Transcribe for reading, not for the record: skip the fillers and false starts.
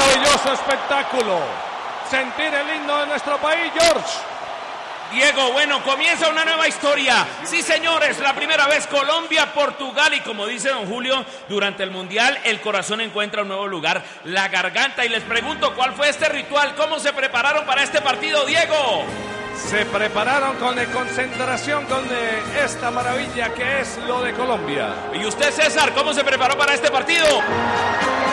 maravilloso espectáculo. Sentir el himno de nuestro país, George. Diego, bueno, comienza una nueva historia. Sí, señores, la primera vez Colombia-Portugal. Y como dice don Julio, durante el Mundial el corazón encuentra un nuevo lugar, la garganta. Y les pregunto, ¿cuál fue este ritual? ¿Cómo se prepararon para este partido, Diego? Se prepararon con concentración con esta maravilla que es lo de Colombia. ¿Y usted, César, cómo se preparó para este partido?